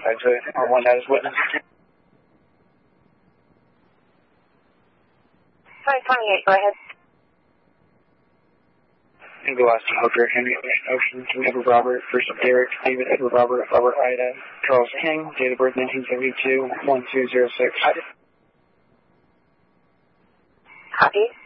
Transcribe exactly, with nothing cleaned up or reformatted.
testified to it, or one that is witness. five twenty-eight, go ahead. Eagle Austin Hooker, Henry Ocean, Edward Robert, First Derek, David Edward Robert, Robert Ida, Charles King, date of birth nineteen seventy-two, one two zero six. Copy.